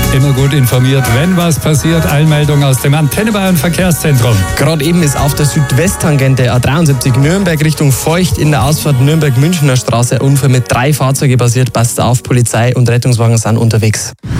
Immer gut informiert, wenn was passiert. Eilmeldung aus dem Antenne Bayern Verkehrszentrum. Gerade eben ist auf der Südwesttangente A73 Nürnberg Richtung Feucht in der Ausfahrt Nürnberg-Münchner Straße ein Unfall mit 3 Fahrzeugen passiert. Passt auf, Polizei und Rettungswagen sind unterwegs.